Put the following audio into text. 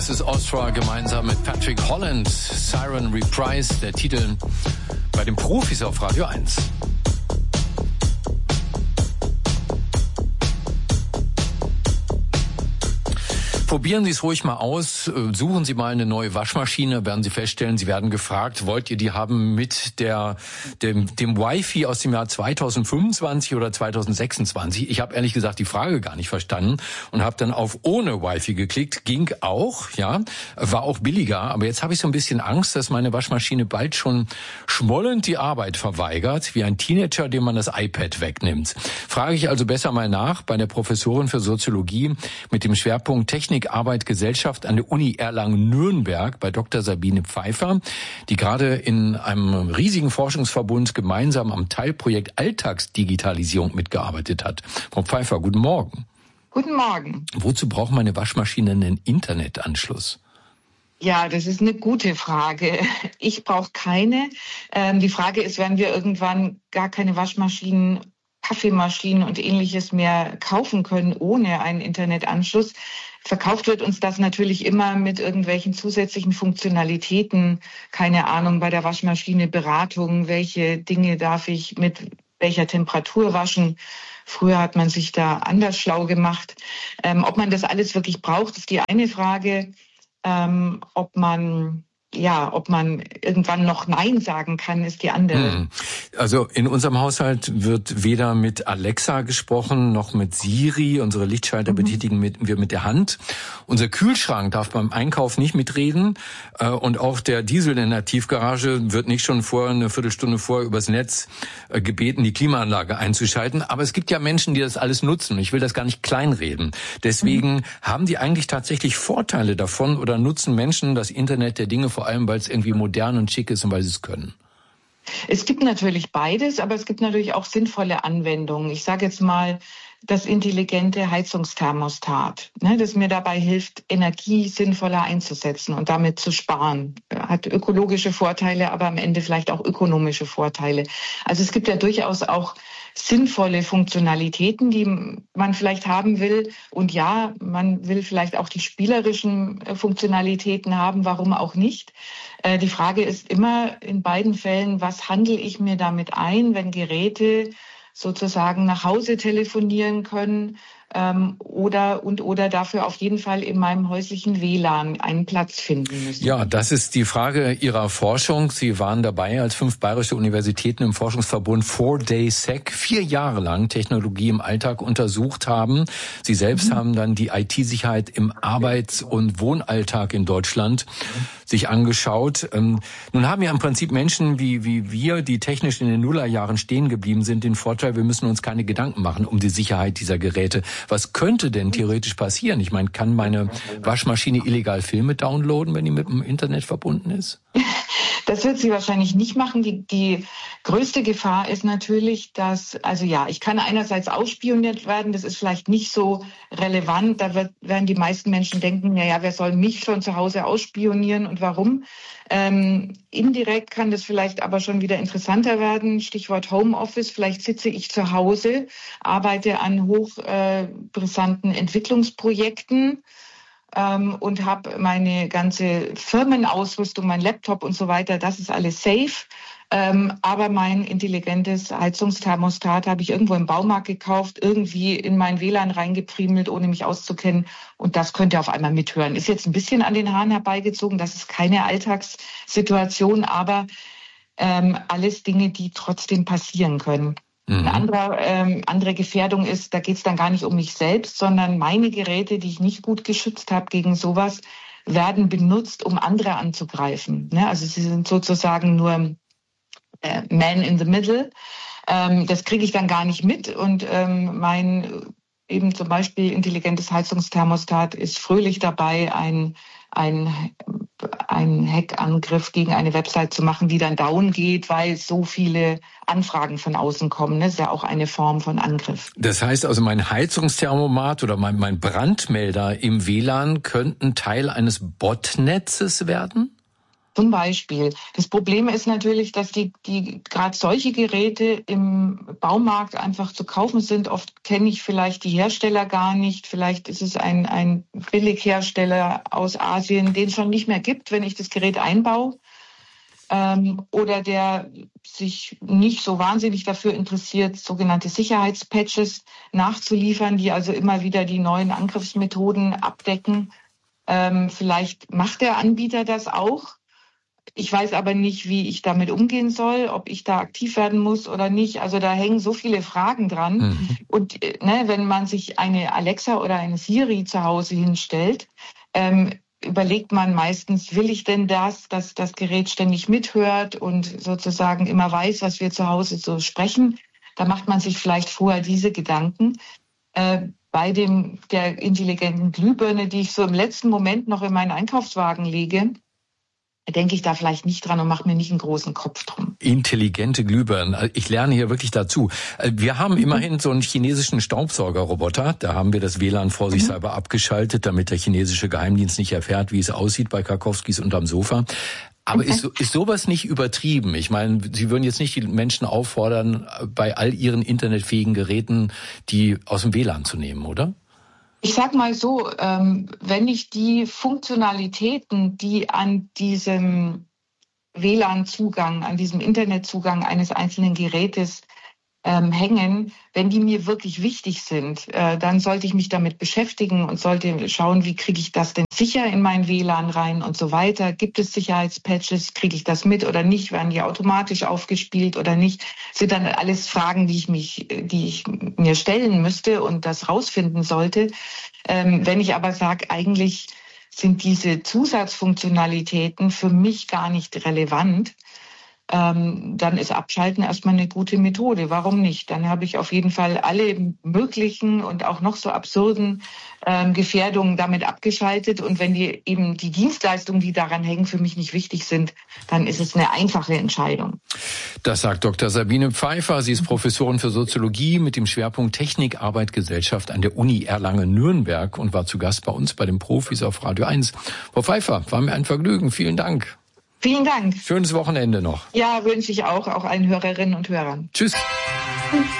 Das ist Ostra gemeinsam mit Patrick Holland. Siren Reprise, der Titel bei den Profis auf Radio 1. Probieren Sie es ruhig mal aus. Suchen Sie mal eine neue Waschmaschine, werden Sie feststellen, Sie werden gefragt, wollt ihr die haben mit dem Wi-Fi aus dem Jahr 2025 oder 2026? Ich habe ehrlich gesagt die Frage gar nicht verstanden und habe dann auf ohne Wi-Fi geklickt. Ging auch, ja, war auch billiger. Aber jetzt habe ich so ein bisschen Angst, dass meine Waschmaschine bald schon schmollend die Arbeit verweigert, wie ein Teenager, dem man das iPad wegnimmt. Frage ich also besser mal nach bei der Professorin für Soziologie mit dem Schwerpunkt Technik, Arbeit, Gesellschaft an der Uni Erlangen-Nürnberg bei Dr. Sabine Pfeiffer, die gerade in einem riesigen Forschungsverbund gemeinsam am Teilprojekt Alltagsdigitalisierung mitgearbeitet hat. Frau Pfeiffer, guten Morgen. Guten Morgen. Wozu braucht meine Waschmaschine einen Internetanschluss? Ja, das ist eine gute Frage. Ich brauche keine. Die Frage ist, werden wir irgendwann gar keine Waschmaschinen, Kaffeemaschinen und Ähnliches mehr kaufen können ohne einen Internetanschluss. Verkauft wird uns das natürlich immer mit irgendwelchen zusätzlichen Funktionalitäten. Keine Ahnung, bei der Waschmaschine Beratung, welche Dinge darf ich mit welcher Temperatur waschen. Früher hat man sich da anders schlau gemacht. Ob man das alles wirklich braucht, ist die eine Frage. Ob man irgendwann noch Nein sagen kann, ist die andere. Also in unserem Haushalt wird weder mit Alexa gesprochen, noch mit Siri. Unsere Lichtschalter betätigen wir mit der Hand. Unser Kühlschrank darf beim Einkauf nicht mitreden. Und auch der Diesel in der Tiefgarage wird nicht schon eine Viertelstunde vorher übers Netz gebeten, die Klimaanlage einzuschalten. Aber es gibt ja Menschen, die das alles nutzen. Ich will das gar nicht kleinreden. Deswegen haben die eigentlich tatsächlich Vorteile davon oder nutzen Menschen das Internet der Dinge vor allem, weil es irgendwie modern und schick ist und weil sie es können? Es gibt natürlich beides, aber es gibt natürlich auch sinnvolle Anwendungen. Ich sage jetzt mal das intelligente Heizungsthermostat, das mir dabei hilft, Energie sinnvoller einzusetzen und damit zu sparen. Hat ökologische Vorteile, aber am Ende vielleicht auch ökonomische Vorteile. Also es gibt ja durchaus auch sinnvolle Funktionalitäten, die man vielleicht haben will. Und ja, man will vielleicht auch die spielerischen Funktionalitäten haben, warum auch nicht. Die Frage ist immer in beiden Fällen, was handle ich mir damit ein, wenn Geräte sozusagen nach Hause telefonieren können oder dafür auf jeden Fall in meinem häuslichen WLAN einen Platz finden müssen. Ja, das ist die Frage Ihrer Forschung. Sie waren dabei, als 5 bayerische Universitäten im Forschungsverbund 4DaySec 4 Jahre lang Technologie im Alltag untersucht haben. Sie selbst haben dann die IT-Sicherheit im Arbeits- und Wohnalltag in Deutschland sich angeschaut. Nun haben ja im Prinzip Menschen wie wir, die technisch in den Nullerjahren stehen geblieben sind, den Vorteil, wir müssen uns keine Gedanken machen um die Sicherheit dieser Geräte. Was könnte denn theoretisch passieren? Ich meine, kann meine Waschmaschine illegal Filme downloaden, wenn die mit dem Internet verbunden ist? Das wird sie wahrscheinlich nicht machen. Die größte Gefahr ist natürlich, ich kann einerseits ausspioniert werden, das ist vielleicht nicht so relevant. Da werden die meisten Menschen denken, wer soll mich schon zu Hause ausspionieren und warum? Indirekt kann das vielleicht aber schon wieder interessanter werden. Stichwort Homeoffice. Vielleicht sitze ich zu Hause, arbeite an hochbrisanten Entwicklungsprojekten und habe meine ganze Firmenausrüstung, mein Laptop und so weiter, das ist alles safe. Aber mein intelligentes Heizungsthermostat habe ich irgendwo im Baumarkt gekauft, irgendwie in mein WLAN reingepriemelt, ohne mich auszukennen. Und das könnte auf einmal mithören. Ist jetzt ein bisschen an den Haaren herbeigezogen. Das ist keine Alltagssituation, aber alles Dinge, die trotzdem passieren können. Eine andere Gefährdung ist, da geht es dann gar nicht um mich selbst, sondern meine Geräte, die ich nicht gut geschützt habe gegen sowas, werden benutzt, um andere anzugreifen. Also sie sind sozusagen nur man in the middle. Das kriege ich dann gar nicht mit und mein eben zum Beispiel intelligentes Heizungsthermostat ist fröhlich dabei, einen Hackangriff gegen eine Website zu machen, die dann down geht, weil so viele Anfragen von außen kommen. Das ist ja auch eine Form von Angriff. Das heißt also, mein Heizungsthermomat oder mein Brandmelder im WLAN könnten Teil eines Botnetzes werden? Zum Beispiel. Das Problem ist natürlich, dass die gerade solche Geräte im Baumarkt einfach zu kaufen sind. Oft kenne ich vielleicht die Hersteller gar nicht. Vielleicht ist es ein Billighersteller aus Asien, den es schon nicht mehr gibt, wenn ich das Gerät einbaue. Oder der sich nicht so wahnsinnig dafür interessiert, sogenannte Sicherheitspatches nachzuliefern, die also immer wieder die neuen Angriffsmethoden abdecken. Vielleicht macht der Anbieter das auch. Ich weiß aber nicht, wie ich damit umgehen soll, ob ich da aktiv werden muss oder nicht. Also da hängen so viele Fragen dran. Mhm. Und wenn man sich eine Alexa oder eine Siri zu Hause hinstellt, überlegt man meistens, will ich denn dass das Gerät ständig mithört und sozusagen immer weiß, was wir zu Hause so sprechen. Da macht man sich vielleicht vorher diese Gedanken. Bei der intelligenten Glühbirne, die ich so im letzten Moment noch in meinen Einkaufswagen lege, denke ich da vielleicht nicht dran und mache mir nicht einen großen Kopf drum. Intelligente Glühbirnen. Ich lerne hier wirklich dazu. Wir haben immerhin so einen chinesischen Staubsaugerroboter. Da haben wir das WLAN vorsichtshalber abgeschaltet, damit der chinesische Geheimdienst nicht erfährt, wie es aussieht bei Karkowskis unterm Sofa. Aber ist sowas nicht übertrieben? Ich meine, Sie würden jetzt nicht die Menschen auffordern, bei all ihren internetfähigen Geräten die aus dem WLAN zu nehmen, oder? Ich sag mal so, wenn ich die Funktionalitäten, die an diesem WLAN-Zugang, an diesem Internetzugang eines einzelnen Gerätes hängen, wenn die mir wirklich wichtig sind, dann sollte ich mich damit beschäftigen und sollte schauen, wie kriege ich das denn sicher in mein WLAN rein und so weiter. Gibt es Sicherheitspatches? Kriege ich das mit oder nicht? Werden die automatisch aufgespielt oder nicht? Das sind dann alles Fragen, die ich mir stellen müsste und das rausfinden sollte. Wenn ich aber sage, eigentlich sind diese Zusatzfunktionalitäten für mich gar nicht relevant, dann ist Abschalten erstmal eine gute Methode. Warum nicht? Dann habe ich auf jeden Fall alle möglichen und auch noch so absurden Gefährdungen damit abgeschaltet. Und wenn die Dienstleistungen, die daran hängen, für mich nicht wichtig sind, dann ist es eine einfache Entscheidung. Das sagt Dr. Sabine Pfeiffer. Sie ist Professorin für Soziologie mit dem Schwerpunkt Technik, Arbeit, Gesellschaft an der Uni Erlangen-Nürnberg und war zu Gast bei uns bei den Profis auf Radio 1. Frau Pfeiffer, war mir ein Vergnügen. Vielen Dank. Vielen Dank. Schönes Wochenende noch. Ja, wünsche ich auch allen Hörerinnen und Hörern. Tschüss.